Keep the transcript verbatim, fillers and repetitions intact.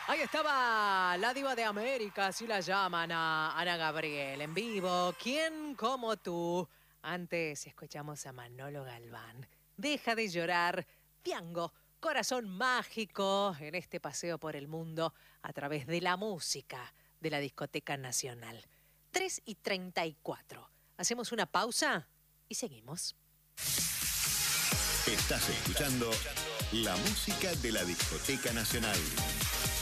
Ahí estaba la diva de América, así la llaman a Ana Gabriel, en vivo. ¿Quién como tú? Antes escuchamos a Manolo Galván. Deja de llorar, Fiango, corazón mágico en este paseo por el mundo a través de la música de la Discoteca Nacional. tres y treinta y cuatro. Hacemos una pausa y seguimos. Estás escuchando la música de la Discoteca Nacional.